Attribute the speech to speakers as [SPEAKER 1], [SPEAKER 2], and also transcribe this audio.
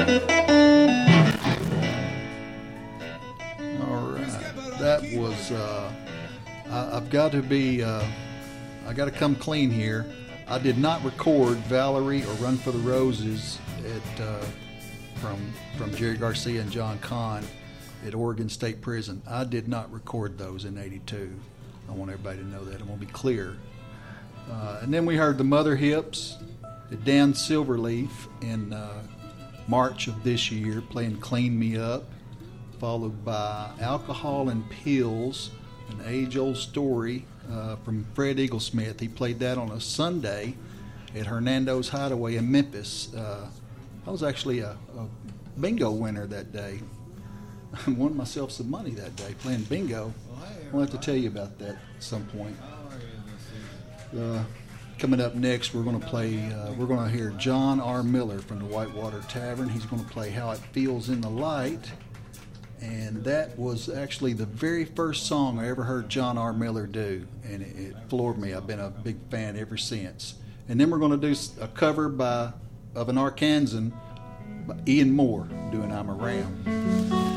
[SPEAKER 1] All right, that was. I've got to be. I got to come clean here. I did not record Valerie or Run for the Roses from Jerry Garcia and John Conn at Oregon State Prison. I did not record those in '82. I want everybody to know that. I want to be clear. And then we heard the Mother Hips at Dan Silverleaf in March of this year, playing Clean Me Up, followed by Alcohol and Pills, an age-old story from Fred Eaglesmith. He played that on a Sunday at Hernando's Hideaway in Memphis. I was actually a bingo winner that day. I won myself some money that day playing bingo. I'll have to tell you about that at some point. Coming up next, we're going to play. We're going to hear John R. Miller from the Whitewater Tavern. He's going to play "How It Feels in the Light," and that was actually the very first song I ever heard John R. Miller do, and it floored me. I've been a big fan ever since. And then we're going to do a cover of an Arkansan, by Ian Moore, doing "I'm Around."